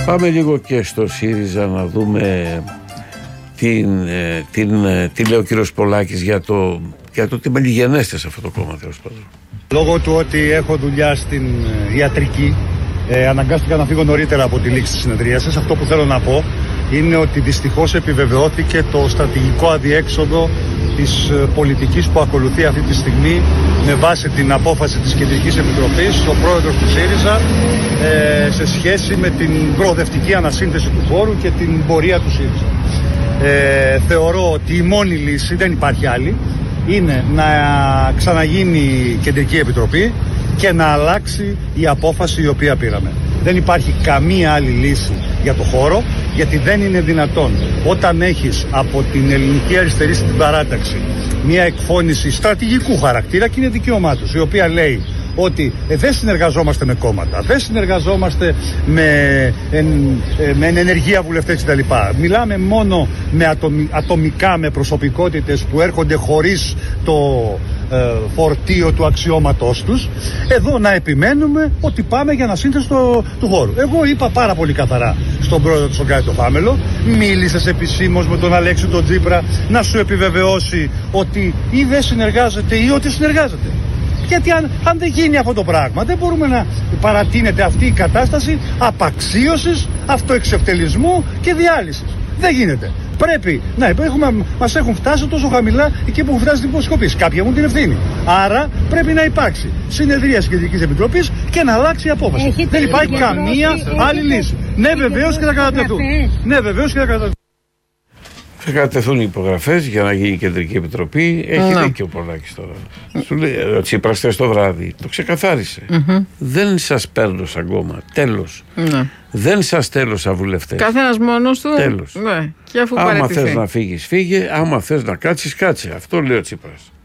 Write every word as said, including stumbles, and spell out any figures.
Πάμε λίγο και στο ΣΥΡΙΖΑ να δούμε την, την, τι λέει ο κύριος Πολάκης για το, για το τι μελιγενέστε σε αυτό το κόμμα, τέλος πάντων. Λόγω του ότι έχω δουλειά στην ιατρική, ε, αναγκάστηκα να φύγω νωρίτερα από τη λήξη της συνεδρίασης. Αυτό που θέλω να πω είναι ότι δυστυχώς επιβεβαιώθηκε το στρατηγικό αδιέξοδο της πολιτικής που ακολουθεί αυτή τη στιγμή με βάση την απόφαση της Κεντρικής Επιτροπής, ο πρόεδρος του ΣΥΡΙΖΑ, ε, σε σχέση με την προοδευτική ανασύνθεση του χώρου και την πορεία του ΣΥΡΙΖΑ. Ε, θεωρώ ότι η μόνη λύση, δεν υπάρχει άλλη, είναι να ξαναγίνει η Κεντρική Επιτροπή και να αλλάξει η απόφαση η οποία πήραμε. Δεν υπάρχει καμία άλλη λύση για το χώρο, γιατί δεν είναι δυνατόν όταν έχεις από την ελληνική αριστερή στην παράταξη μια εκφώνηση στρατηγικού χαρακτήρα, και είναι δικαίωμά τους, η οποία λέει ότι ε, δεν συνεργαζόμαστε με κόμματα, δεν συνεργαζόμαστε με, ε, με ενεργεία βουλευτές κτλ. Μιλάμε μόνο με ατομι, ατομικά με προσωπικότητες που έρχονται χωρίς το ε, φορτίο του αξιώματός τους. Εδώ να επιμένουμε ότι πάμε για ανασύνθεση του, του χώρου. Εγώ είπα πάρα πολύ καθαρά στον πρόεδρο του Σοκράτη το Φάμελο, μίλησες επισήμως με τον Αλέξη τον Τσίπρα να σου επιβεβαιώσει ότι ή δεν συνεργάζεται ή ότι συνεργάζεται. Γιατί αν, αν δεν γίνει αυτό το πράγμα, δεν μπορούμε να παρατείνεται αυτή η κατάσταση απαξίωσης, αυτοεξευτελισμού και διάλυσης. Δεν γίνεται. Πρέπει να έχουμε, μας έχουν φτάσει τόσο χαμηλά εκεί που έχουν φτάσει την υποσκοπή. Κάποιοι έχουν την ευθύνη. Άρα πρέπει να υπάρξει συνεδρία της Κεντρικής Επιτροπής και να αλλάξει η απόφαση. Έχετε, δεν υπάρχει καμία άλλη λύση. Ναι, βεβαίως και θα κατατεθούν. Ναι, βεβαίως και θα κατατεθούν. Θα κατατεθούν οι υπογραφές για να γίνει η Κεντρική Επιτροπή. Έχει να. Δίκιο ο Πολάκης τώρα. Σου λέει, ο Τσίπρας το βράδυ το ξεκαθάρισε. Mm-hmm. Δεν σας παίρνω σαν κόμμα. Τέλος. Mm-hmm. Δεν σας θέλω σαν βουλευτές. Καθένας μόνος του. Τέλος. Ναι. Και αφού άμα θες να φύγεις, φύγε. Άμα θες να κάτσεις, κάτσε. Αυτό λέει ο Τσίπρας.